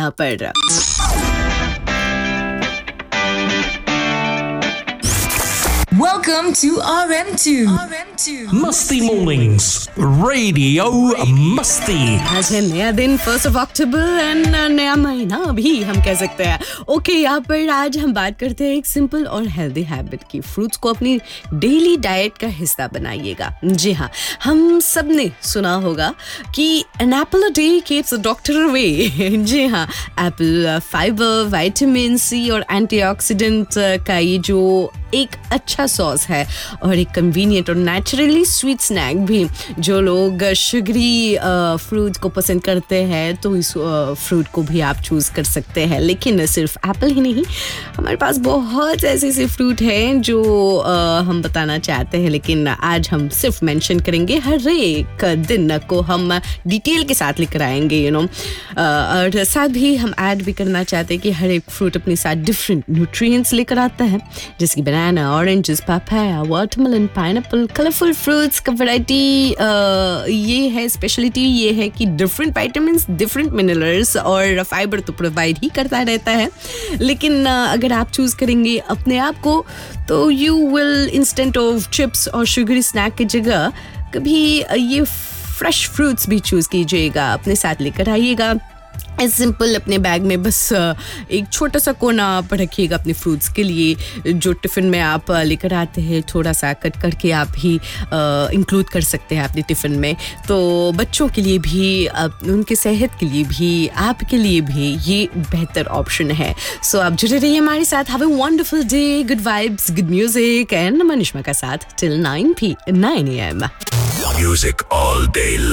यहाँ पर। Welcome to RM2. Musty Mornings, Radio Musty. आज है नया दिन 1 अक्टूबर एंड नया महीना भी हम कह सकते हैं। ओके, यहाँ पर आज हम बात करते हैं एक सिंपल और हेल्दी हैबिट की। फ्रूट्स को अपनी डेली डाइट का हिस्सा बनाइएगा। जी हाँ, हम सब ने सुना होगा कि an apple a day keeps the doctor away. जी हाँ, एप्पल फाइबर, विटामिन सी और एंटीऑक्सीडेंट का ये जो एक अच्छा सॉस है और एक कन्वीनियंट और नेचुरली स्वीट स्नैक भी। जो लोग शुगरी फ्रूट को पसंद करते हैं तो इस फ्रूट को भी आप चूज़ कर सकते हैं। लेकिन सिर्फ एप्पल ही नहीं, हमारे पास बहुत ऐसे फ्रूट हैं जो हम बताना चाहते हैं, लेकिन आज हम सिर्फ मेंशन करेंगे। हर एक दिन को हम डिटेल के साथ लेकर आएंगे और साथ भी हम ऐड भी करना चाहते हैं कि हर एक फ्रूट अपने साथ डिफरेंट न्यूट्रिएंट्स लेकर आता है, जैसे कि बनाना, oranges, papaya, watermelon, pineapple. Colourful fruits का वैरायटी ये है, स्पेशलिटी ये है कि डिफरेंट विटामिन्स, डिफरेंट मिनरल्स और फाइबर तो प्रोवाइड ही करता रहता है। लेकिन अगर आप चूज़ करेंगे अपने आप को तो you will instant of chips और शुगरी स्नैक की जगह कभी ये फ्रेश फ्रूट्स भी चूज़ कीजिएगा, अपने साथ लेकर आइएगा। सिंपल अपने बैग में बस एक छोटा सा कोना आप रखिएगा अपने फ्रूट्स के लिए। जो टिफ़िन में आप लेकर आते हैं थोड़ा सा कट करके आप ही इंक्लूड कर सकते हैं अपने टिफ़िन में। तो बच्चों के लिए भी, उनके सेहत के लिए भी, आपके लिए भी ये बेहतर ऑप्शन है। सो आप जुड़े रहिए हमारे साथ। Have a wonderful day, good vibes, good music and मनीषमा का साथ till 9 AM। Music all day